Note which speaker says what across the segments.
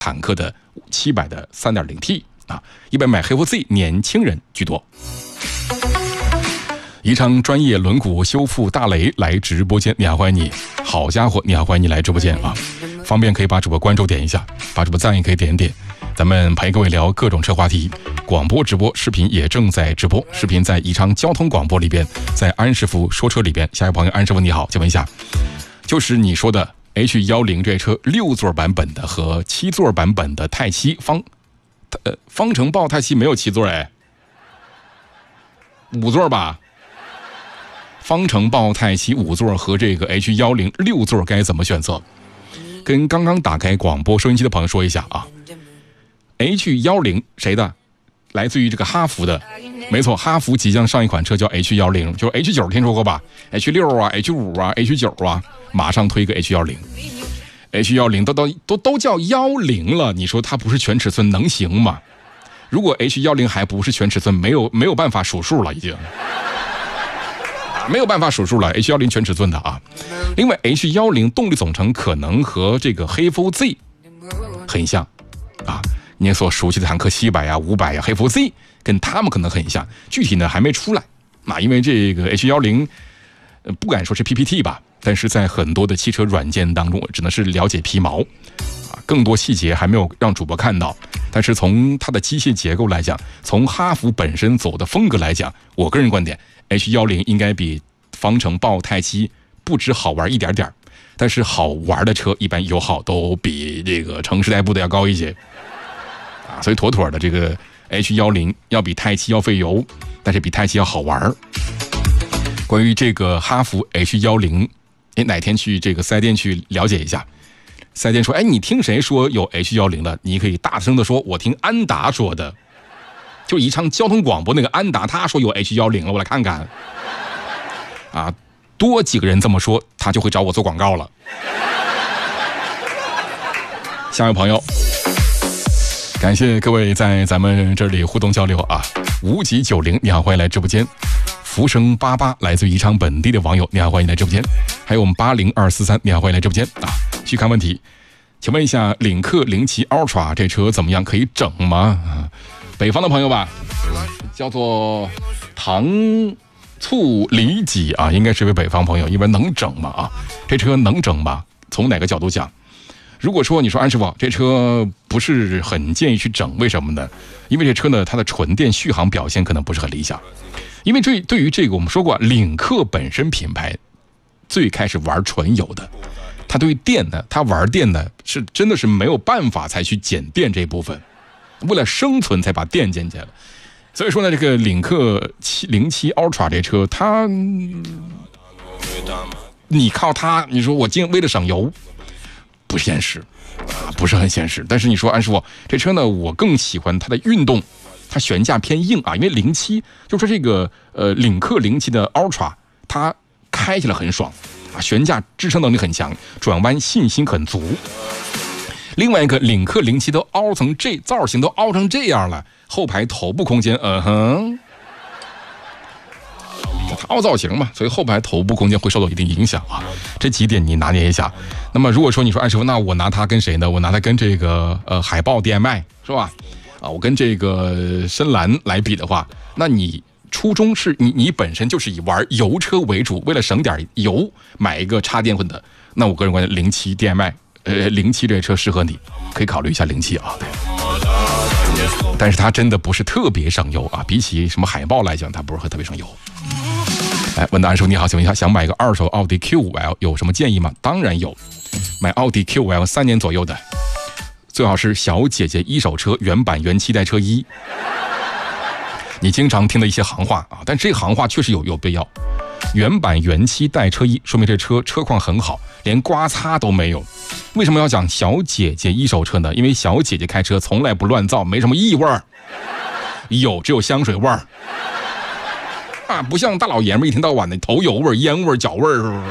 Speaker 1: 坦克的700的 3.0T 啊，一般买黑佛 Z 年轻人居多。宜昌专业轮毂修复大雷来直播间，你好，欢迎你！好家伙，你好，欢迎你来直播间啊！方便可以把主播关注点一下，把主播赞也可以点点。咱们陪各位聊各种车话题，广播直播视频也正在直播，视频在宜昌交通广播里边，在安师傅说车里边。下一位朋友安师傅你好，请问一下，就是你说的 H10这车6座版本的和7座版本的泰七方程豹泰七没有7座哎，5座吧？方程豹泰七5座和这个 H10 6座该怎么选择？跟刚刚打开广播收音机的朋友说一下啊。H10谁的？来自于这个哈弗的，没错，哈弗即将上一款车叫 H10， 就是 H9 听说过吧 ？H6 啊 ，H5 啊 ，H9 啊，马上推个 H10。H10 都叫10了，你说它不是全尺寸能行吗？如果 H10还不是全尺寸，没有办法数数了，已经。没有办法数数了 ，H10全尺寸的啊。另外 ，H10动力总成可能和这个黑佛 Z 很像啊。你所熟悉的坦克700呀、500呀、黑佛 Z 跟他们可能很像，具体呢还没出来啊。因为这个 H10不敢说是 PPT 吧，但是在很多的汽车软件当中，只能是了解皮毛啊，更多细节还没有让主播看到。但是从它的机械结构来讲，从哈弗本身走的风格来讲，我个人观点 ，H10应该比方程豹泰七不止好玩一点点，但是好玩的车一般油耗都比这个城市代步的要高一些。所以妥妥的这个 H10要比泰七要费油，但是比泰七要好玩。关于这个哈弗 H10，哪天去这个4S店去了解一下。4S店说，你听谁说有 H10的？你可以大声的说，我听安达说的，就宜昌交通广播那个安达，他说有 H10了，我来看看。啊，多几个人这么说，他就会找我做广告了。下一位朋友。感谢各位在咱们这里互动交流啊！无极90，你好，欢迎来直播间。浮生88，来自宜昌本地的网友，你好，欢迎来直播间。还有我们80243，你好，欢迎来直播间啊！去看问题，请问一下，领克07 Ultra 这车怎么样？可以整吗？北方的朋友吧，叫做糖醋里脊啊，应该是位北方朋友，因为能整吗？啊，这车能整吗？从哪个角度讲？如果说你说安师傅这车不是很建议去整，为什么呢？因为这车呢，它的纯电续航表现可能不是很理想。因为对于这个我们说过，领克本身品牌最开始玩纯油的，它对于电呢，它玩电呢是真的是没有办法才去减电这部分，为了生存才把电减起来了。所以说呢，这个领克07 Ultra 这车，它你靠它，你说我为了省油。不现实啊，不是很现实。但是你说安师傅这车呢，我更喜欢它的运动，它悬架偏硬啊，因为07就说这个领克07的 Ultra 它开起来很爽啊，悬架支撑能力很强，转弯信心很足。另外一个领克07都凹成造型都凹成这样了，后排头部空间凹造型嘛，所以后排头部空间会受到一定影响啊。这几点你拿捏一下。那么如果说你说安师傅，那我拿它跟谁呢？我拿它跟这个海豹 DMI 是吧？啊，我跟这个深蓝来比的话，那你初衷是你本身就是以玩油车为主，为了省点油买一个插电混的，那我个人观点07 DMI 07这车适合你，可以考虑一下07啊。对。但是它真的不是特别省油啊，比起什么海豹来讲，它不是特别省油。问的安叔你好，请问一下，想买个二手奥迪 Q5L 有什么建议吗？当然有，买奥迪 Q5L 3年左右的，最好是小姐姐一手车，原版原漆带车衣。你经常听的一些行话啊，但这行话确实有必要。原版原漆带车衣，说明这车况很好，连刮擦都没有。为什么要讲小姐姐一手车呢？因为小姐姐开车从来不乱造，没什么异味儿，只有香水味儿。啊，不像大老爷们一天到晚的头油味、烟味、脚味，是不是？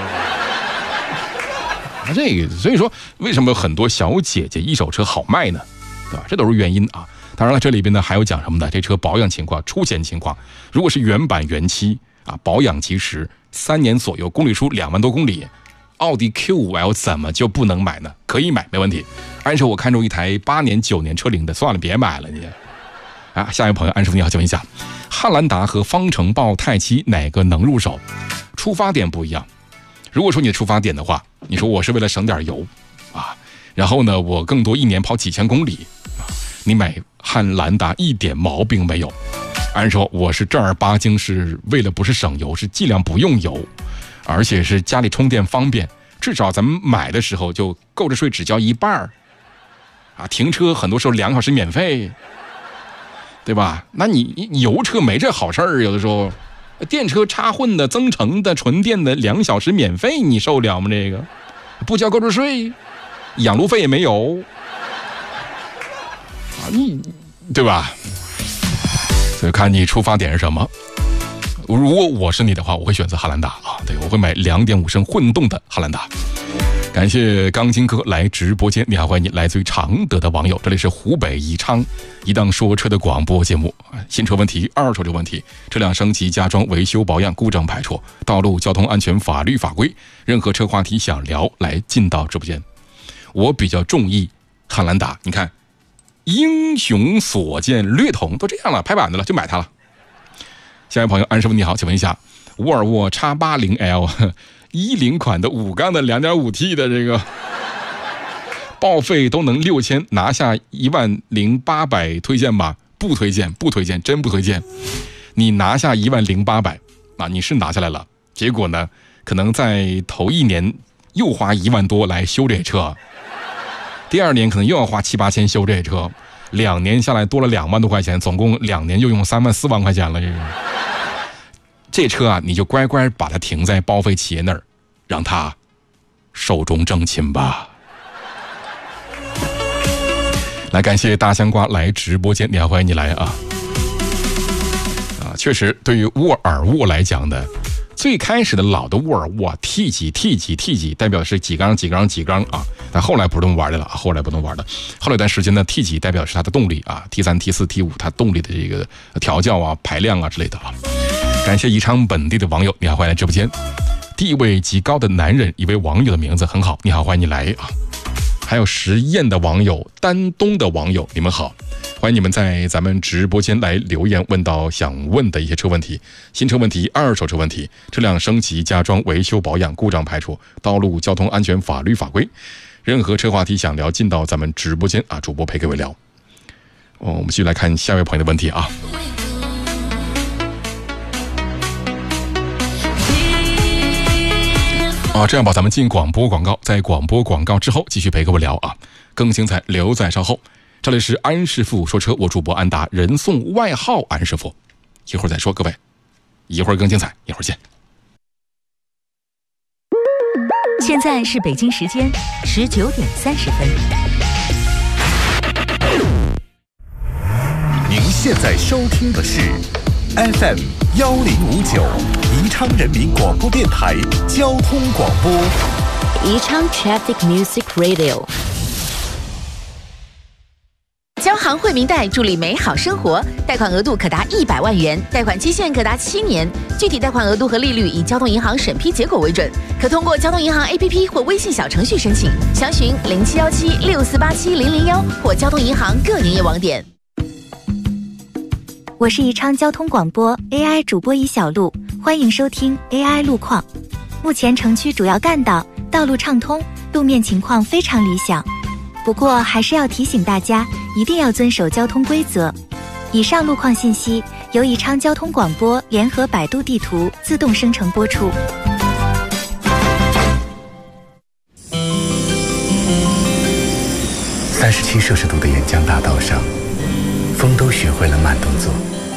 Speaker 1: 这个，所以说为什么很多小姐姐一手车好卖呢？对吧？这都是原因啊。当然了，这里边呢还有讲什么的？这车保养情况、出险情况，如果是原版原漆啊，保养及时，3年左右，公里数2万多公里， 奥迪 Q5L 怎么就不能买呢？可以买，没问题。安师傅，我看中一台8年9年车龄的，算了，别买了你。啊，下一位朋友，安师傅你好，请问一下，汉兰达和方程豹泰7哪个能入手？出发点不一样。如果说你的出发点的话，你说我是为了省点油啊，然后呢，我更多1年跑几千公里啊，你买汉兰达一点毛病没有。按说我是正儿八经是为了不是省油，是尽量不用油，而且是家里充电方便，至少咱们买的时候就购置税只交一半啊，停车很多时候2小时免费，对吧？那你油车没这好事儿，有的时候电车插混的、增程的、纯电的2小时免费，你受了吗？这个不交购置税，养路费也没有啊，你对吧？所以看你出发点是什么。如果我是你的话，我会选择汉兰达啊，对，我会买2.5升混动的汉兰达。感谢钢筋哥来直播间，你好，欢迎你，来自于常德的网友，这里是湖北宜昌一档说车的广播节目。新车问题、二手车问题、车辆升级、加装、维修保养、故障排除、道路交通安全法律法规，任何车话题想聊，来进到直播间。我比较中意汉兰达，你看。英雄所见略同，都这样了，拍板子了，就买它了。下一位朋友，安师傅你好，请问一下，沃尔沃 X80L 10款的5缸的 2.5T 的这个报废都能6000，拿下10800，推荐吗？不推荐，不推荐，真不推荐。你拿下10800啊，你是拿下来了，结果呢，可能在头1年又花1万多来修这车。第2年可能又要花7、8千修这车，2年下来多了2万多块钱，总共2年就用3万4万块钱了。这车啊，你就乖乖把它停在报废企业那儿，让它寿终正寝吧。来，感谢大香瓜来直播间，你好，欢迎你来啊！确实，对于沃尔沃来讲呢，最开始的老的沃尔沃 T 几 T 几 T 几代表的是几缸几缸几缸啊，但后来不是这么玩的了，后来不能玩的。后来一段时间呢 ，T 几代表的是它的动力啊 ，T3、T4、T5 它动力的这个调教啊、排量啊之类的啊。感谢宜昌本地的网友，你好，欢迎来直播间。地位极高的男人，一位网友的名字很好，你好，欢迎你来啊。还有实验的网友、丹东的网友，你们好。欢迎你们在咱们直播间来留言，问到想问的一些车问题、新车问题、二手车问题、车辆升级、加装、维修保养、故障排除、道路交通安全法律法规，任何车话题想聊，进到咱们直播间啊，主播陪各位聊。我们继续来看下一位朋友的问题啊。这样吧，咱们进广播广告，在广播广告之后继续陪各位聊啊，更精彩留在稍后。这里是安师傅说车，我主播安达，人送外号安师傅，一会儿再说，各位，一会儿更精彩，一会儿见。
Speaker 2: 现在是北京时间19点30分。
Speaker 3: 您现在收听的是 FM 1059宜昌人民广播电台交通广播，
Speaker 2: 宜昌 Traffic Music Radio。交行惠民贷助力美好生活，贷款额度可达100万元，贷款期限可达7年，具体贷款额度和利率以交通银行审批结果为准，可通过交通银行 APP 或微信小程序申请，详询071764870001或交通银行各营业网点。
Speaker 4: 我是宜昌交通广播 AI 主播尹小璐，欢迎收听 AI 路况。目前城区主要干道道路畅通，路面情况非常理想。不过还是要提醒大家，一定要遵守交通规则。以上路况信息由宜昌交通广播联合百度地图自动生成播出。
Speaker 3: 37摄氏度的沿江大道上，风都学会了慢动作。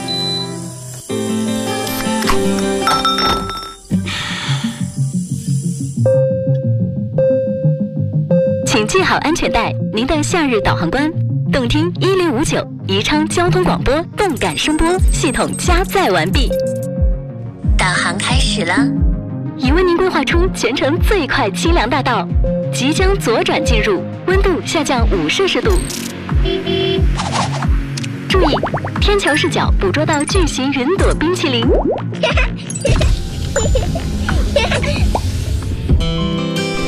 Speaker 5: 请系好安全带，您的夏日导航官。动听1059，宜昌交通广播动感声波系统加载完毕，
Speaker 2: 导航开始了。
Speaker 5: 已为您规划出全程最快清凉大道，即将左转进入，温度下降5摄氏度。注意，天桥视角捕捉到巨型云朵冰淇淋。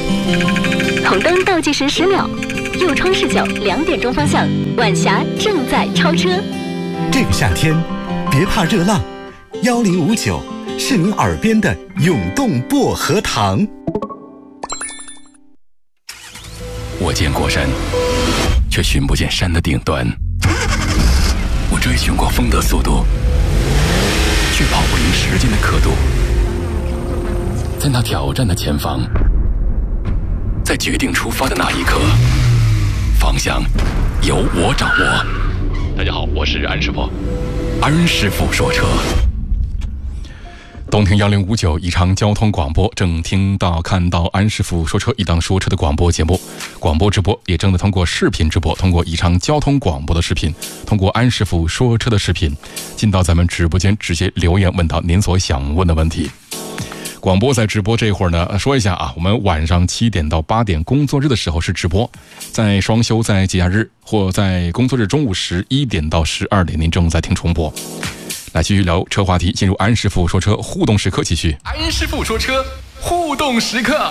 Speaker 5: 红灯倒计时10秒，右窗视角2点钟方向，晚霞正在超车。
Speaker 3: 这个夏天，别怕热浪，1059是您耳边的永动薄荷糖。
Speaker 1: 我见过山，却寻不见山的顶端。我追寻过风的速度，却跑不赢时间的刻度。在那挑战的前方，在决定出发的那一刻，方向由我掌握。大家好，我是安师傅，安师傅说车。动听1059宜昌交通广播，正听到看到安师傅说车一档说车的广播节目，广播直播也正在通过视频直播，通过宜昌交通广播的视频，通过安师傅说车的视频，进到咱们直播间直接留言问到您所想问的问题。广播在直播这会儿呢，说一下啊，我们晚上7点到8点工作日的时候是直播，在双休、在节假日或在工作日中午11点到12点，您正在听重播。来继续聊车话题，进入安师傅说车互动时刻，继续。安师傅说车互动时刻。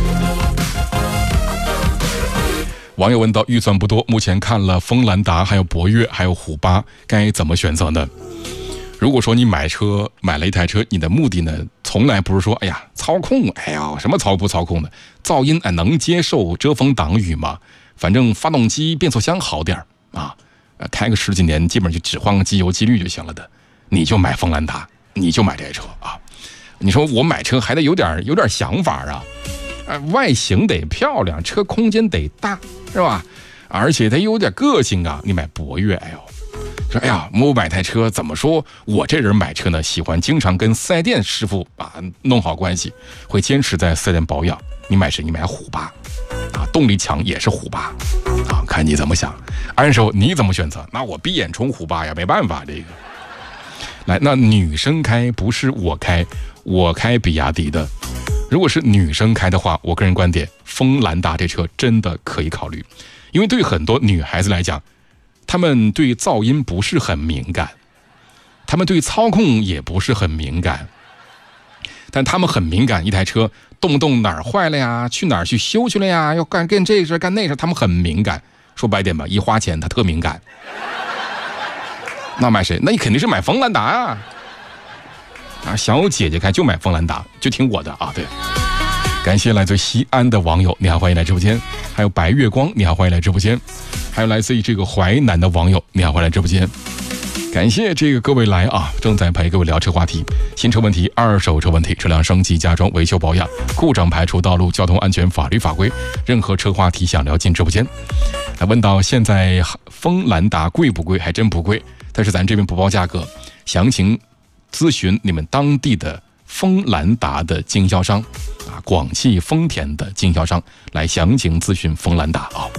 Speaker 1: 网友问到，预算不多，目前看了锋兰达、还有博越、还有虎8，该怎么选择呢？如果说你买了一台车，你的目的呢，从来不是说，哎呀，操控，哎呀，什么操不操控的，噪音能接受，遮风挡雨嘛，反正发动机、变速箱好点啊，开个10几年，基本上就只换个机油、机滤就行了的。你就买锋兰达，你就买这车啊！你说我买车还得有点想法啊，外形得漂亮，车空间得大，是吧？而且得有点个性啊！你买博越，哎呦，说哎呀，我买台车怎么说？我这人买车呢，喜欢经常跟4S店师傅弄好关系，会坚持在4S店保养。你买谁？你买虎8啊，动力强也是虎8啊，看你怎么想。安手你怎么选择？那我闭眼冲虎8呀，没办法这个。来，那女生开不是我开，我开比亚迪的。如果是女生开的话，我个人观点，锋兰达这车真的可以考虑，因为对很多女孩子来讲，她们对噪音不是很敏感，她们对操控也不是很敏感，但她们很敏感，一台车动不动哪儿坏了呀，去哪儿去修去了呀，要干这事干那事，她们很敏感。说白点吧，一花钱她特敏感。那买谁？那你肯定是买锋兰达啊！想有姐姐开就买锋兰达，就听我的啊！对，感谢来自西安的网友，你好，欢迎来直播间；还有白月光，你好，欢迎来直播间；还有来自于这个淮南的网友，你好，欢迎来直播间。感谢这个各位来啊，正在陪各位聊车话题，新车问题、二手车问题、车辆升级、加装、维修保养、故障排除、道路交通安全、法律法规，任何车话题想聊进直播间。来问到现在锋兰达贵不贵？还真不贵。但是咱这边不报价格，详情咨询你们当地的锋兰达的经销商啊，广汽丰田的经销商来详情咨询锋兰达啊。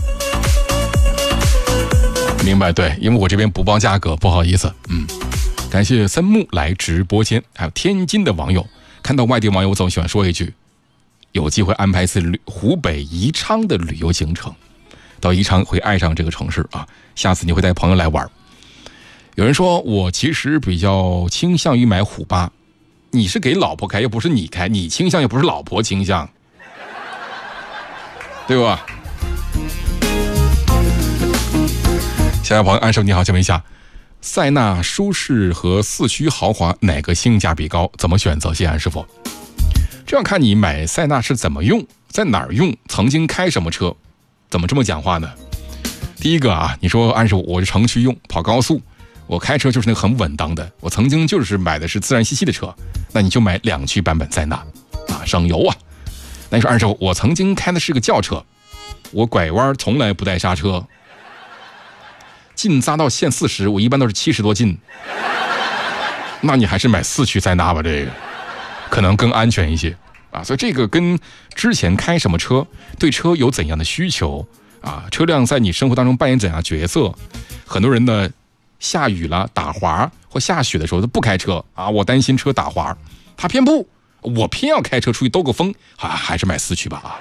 Speaker 1: 明白，对，因为我这边不报价格，不好意思。感谢森木来直播间，还有天津的网友，看到外地网友总喜欢说一句，有机会安排一次湖北宜昌的旅游行程，到宜昌会爱上这个城市啊，下次你会带朋友来玩。有人说我其实比较倾向于买虎8，你是给老婆开又不是你开，你倾向又不是老婆倾向，对吧？下一位朋友安生你好，请问一下，塞纳舒适和4驱豪华哪个性价比高？怎么选择？谢谢安师傅。这样看你买塞纳是怎么用，在哪儿用，曾经开什么车，怎么这么讲话呢？第一个啊，你说安师傅我是城区用，跑高速，我开车就是那个很稳当的，我曾经就是买的是自然吸气的车，那你就买2驱版本塞纳啊，省油啊。那你说安师傅我曾经开的是个轿车，我拐弯从来不带刹车，进匝道限40，我一般都是70多进，那你还是买4驱塞纳吧，这个可能更安全一些啊。所以这个跟之前开什么车，对车有怎样的需求啊，车辆在你生活当中扮演怎样的角色。很多人呢下雨了打滑或下雪的时候他不开车啊，我担心车打滑，他偏不，我偏要开车出去兜个风啊，还是买4驱吧啊。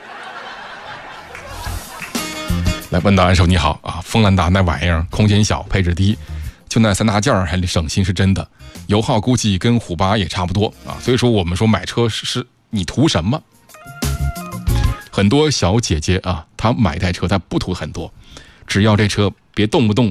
Speaker 1: 来问到安手你好啊，锋兰达那玩意儿空间小，配置低，就那3大件还省心是真的，油耗估计跟虎8也差不多啊。所以说我们说买车是你图什么？ 很多小姐姐啊，她买台车她不图很多，只要这车别动不动